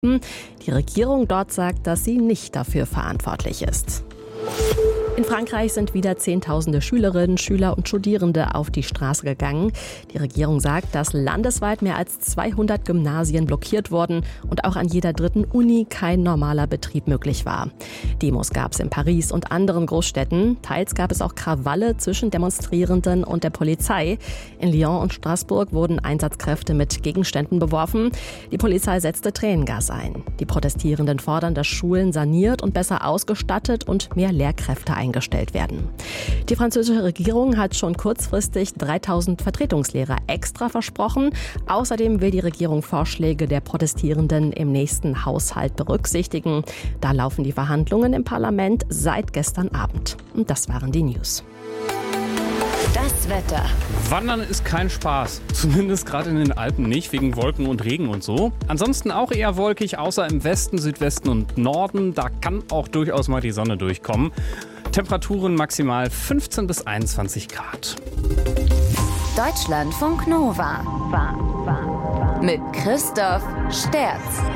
Die Regierung dort sagt, dass sie nicht dafür verantwortlich ist. In Frankreich sind wieder Zehntausende Schülerinnen, Schüler und Studierende auf die Straße gegangen. Die Regierung sagt, dass landesweit mehr als 200 Gymnasien blockiert wurden und auch an jeder dritten Uni kein normaler Betrieb möglich war. Demos gab es in Paris und anderen Großstädten. Teils gab es auch Krawalle zwischen Demonstrierenden und der Polizei. In Lyon und Straßburg wurden Einsatzkräfte mit Gegenständen beworfen. Die Polizei setzte Tränengas ein. Die Protestierenden fordern, dass Schulen saniert und besser ausgestattet und mehr Lehrkräfte eingestellt werden. Die französische Regierung hat schon kurzfristig 3000 Vertretungslehrer extra versprochen. Außerdem will die Regierung Vorschläge der Protestierenden im nächsten Haushalt berücksichtigen. Da laufen die Verhandlungen im Parlament seit gestern Abend. Und das waren die News. Das Wetter. Wandern ist kein Spaß. Zumindest gerade in den Alpen nicht, wegen Wolken und Regen und so. Ansonsten auch eher wolkig, außer im Westen, Südwesten und Norden. Da kann auch durchaus mal die Sonne durchkommen. Temperaturen maximal 15 bis 21 Grad. Deutschlandfunk Nova. Mit Christoph Sterz.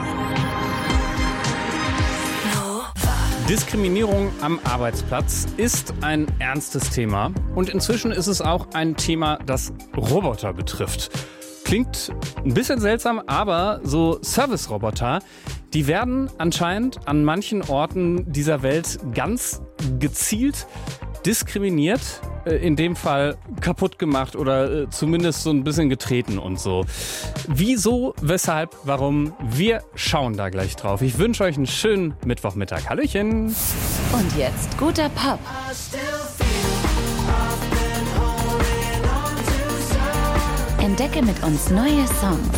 Diskriminierung am Arbeitsplatz ist ein ernstes Thema. Und inzwischen ist es auch ein Thema, das Roboter betrifft. Klingt ein bisschen seltsam, aber so Service-Roboter, die werden anscheinend an manchen Orten dieser Welt ganz gezielt diskriminiert, in dem Fall kaputt gemacht oder zumindest so ein bisschen getreten und so. Wieso, weshalb, warum? Wir schauen da gleich drauf. Ich wünsche euch einen schönen Mittwochmittag. Hallöchen! Und jetzt guter Pop. Entdecke mit uns neue Songs.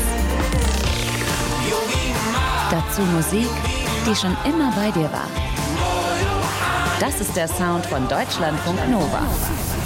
Dazu Musik, die schon immer bei dir war. Das ist der Sound von Deutschlandfunk Nova.